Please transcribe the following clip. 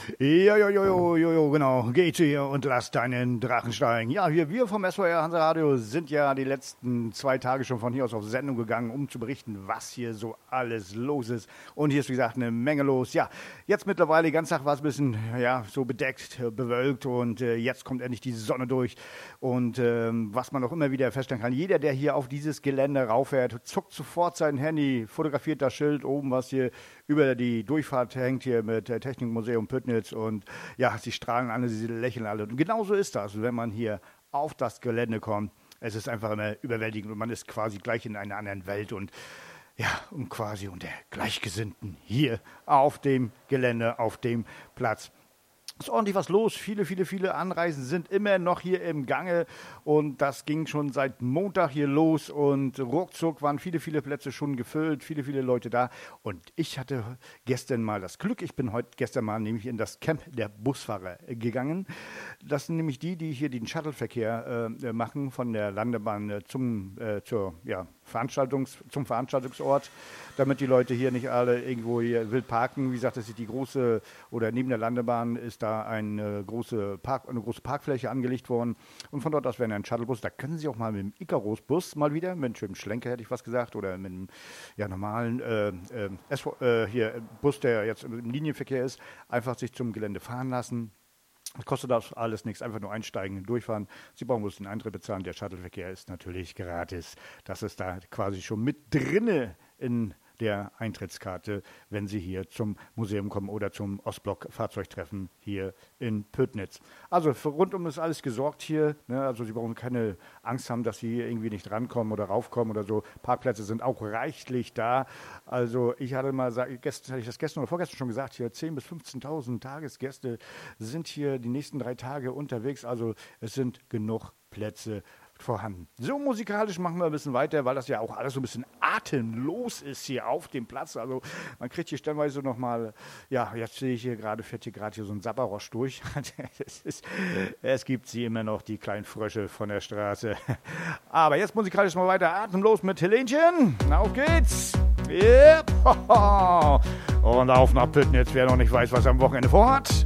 Jo, genau. Geh zu ihr und lass deinen Drachen steigen. Ja, wir vom SWR Hansa Radio sind ja die letzten 2 Tage schon von hier aus auf Sendung gegangen, um zu berichten, was hier so alles los ist. Und hier ist, wie gesagt, eine Menge los. Ja, jetzt mittlerweile, den ganzen Tag war es ein bisschen, so bedeckt, bewölkt und jetzt kommt endlich die Sonne durch. Und was man auch immer wieder feststellen kann, jeder, der hier auf dieses Gelände rauffährt, zuckt sofort sein Handy, fotografiert das Schild oben, was hier über die Durchfahrt hängt, hier mit Technikmuseum Püttnitz. Und ja, sie strahlen alle, sie lächeln alle. Und genauso ist das, wenn man hier auf das Gelände kommt. Es ist einfach immer überwältigend und man ist quasi gleich in einer anderen Welt und ja, und quasi unter Gleichgesinnten hier auf dem Gelände, auf dem Platz. Es ist ordentlich was los. Viele Anreisen sind immer noch hier im Gange und das ging schon seit Montag hier los und ruckzuck waren viele Plätze schon gefüllt, viele Leute da und ich hatte gestern mal das Glück, ich bin gestern mal nämlich in das Camp der Busfahrer gegangen. Das sind nämlich die hier den Shuttleverkehr machen von der Landebahn zum Veranstaltungsort, damit die Leute hier nicht alle irgendwo hier wild parken. Wie gesagt, das ist die große, oder neben der Landebahn ist da eine große Parkfläche angelegt worden. Und von dort aus werden ein Shuttlebus. Da können Sie auch mal mit dem Icarus-Bus mal wieder, mit einem schönen Schlenker hätte ich was gesagt, oder mit einem normalen Bus, der jetzt im Linienverkehr ist, einfach sich zum Gelände fahren lassen. Kostet das alles nichts, einfach nur einsteigen und durchfahren. Sie brauchen bloß den Eintritt bezahlen. Der Shuttleverkehr ist natürlich gratis. Das ist da quasi schon mit drinne in der Eintrittskarte, wenn Sie hier zum Museum kommen oder zum Ostblock-Fahrzeugtreffen hier in Püttnitz. Also rundum ist alles gesorgt hier. Ne? Also Sie brauchen keine Angst haben, dass Sie hier irgendwie nicht rankommen oder raufkommen oder so. Parkplätze sind auch reichlich da. Also ich hatte hatte ich das gestern oder vorgestern schon gesagt, hier 10.000 bis 15.000 Tagesgäste sind hier die nächsten 3 Tage unterwegs. Also es sind genug Plätze vorhanden. So musikalisch machen wir ein bisschen weiter, weil das ja auch alles so ein bisschen atemlos ist hier auf dem Platz. Also man kriegt hier stellenweise nochmal, jetzt sehe ich hier gerade, fährt hier gerade so ein Sapperrosch durch. Es gibt sie immer noch, die kleinen Frösche von der Straße. Aber jetzt musikalisch mal weiter atemlos mit Helenchen. Na, auf geht's. Yep. Und auf nach Püttnitz, wer noch nicht weiß, was er am Wochenende vorhat.